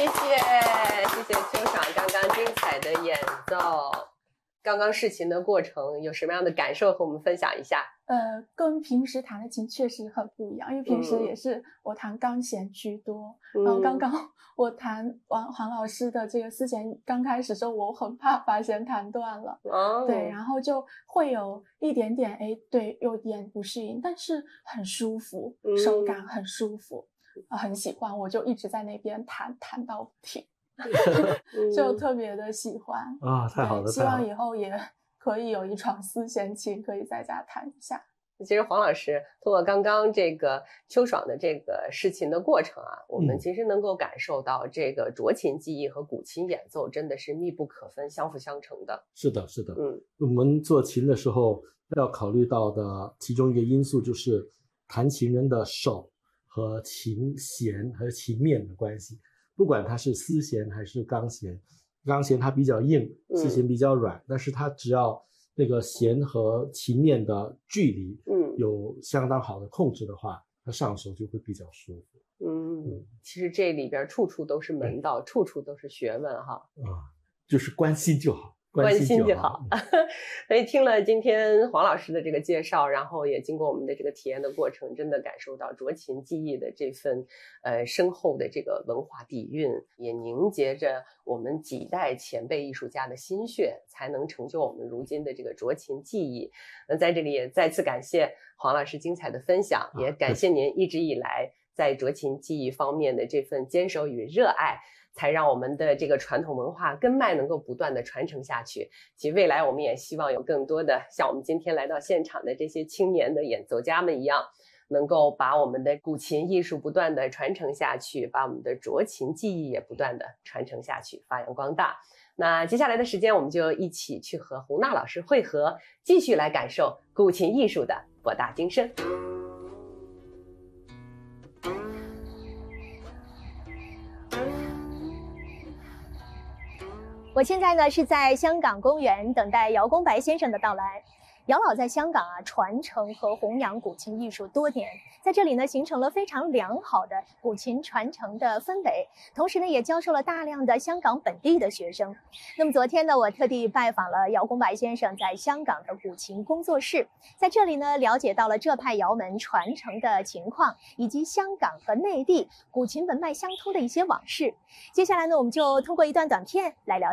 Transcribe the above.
谢秋爽刚刚精彩的演奏。刚刚试琴的过程有什么样的感受和我们分享一下？ 跟平时弹的琴确实很不一样，因为平时也是我弹钢弦居多。然后刚刚我弹黄老师的这个丝弦，刚开始的时候我很怕把弦弹断了，对，然后就会有一点点对，有点不适应，但是很舒服，手感很舒服，很喜欢，我就一直在那边弹到停。就特别的喜欢啊，太好了！ 希望以后也可以有一床丝弦琴，可以在家弹一下。 其实黄老师通过刚刚这个秋爽的这个试琴的过程啊，我们其实能够感受到这个斲琴技艺和古琴演奏真的是密不可分、相辅相成的。 是的，是的。我们做琴的时候要考虑到的其中一个因素就是弹琴人的手和琴弦和琴面的关系。不管它是丝弦还是钢弦，钢弦它比较硬，丝弦比较软，但是它只要那个弦和琴面的距离有相当好的控制的话，它上手就会比较舒服。 其实这里边处处都是门道，处处都是学问哈。 就是关心就好。 关心就好。所以听了今天黄老师的这个介绍，然后也经过我们的这个体验的过程，真的感受到斲琴技艺的这份深厚的这个文化底蕴，也凝结着我们几代前辈艺术家的心血，才能成就我们如今的这个斲琴技艺。那在这里也再次感谢黄老师精彩的分享，也感谢您一直以来在斲琴技艺方面的这份坚守与热爱，才让我们的这个传统文化根脉能够不断的传承下去。其未来我们也希望有更多的像我们今天来到现场的这些青年的演奏家们一样，能够把我们的古琴艺术不断的传承下去，把我们的斲琴技艺也不断的传承下去，发扬光大。那接下来的时间我们就一起去和洪娜老师会合，继续来感受古琴艺术的博大精深。 我现在呢是在香港公园等待姚公白先生的到来。姚老在香港传承和弘扬古琴艺术多年，在这里呢形成了非常良好的古琴传承的氛围，同时呢也教授了大量的香港本地的学生。那么昨天呢，我特地拜访了姚公白先生在香港的古琴工作室，在这里呢了解到了这派窑门传承的情况，以及香港和内地古琴文脉相通的一些往事。接下来呢，我们就通过一段短片来了解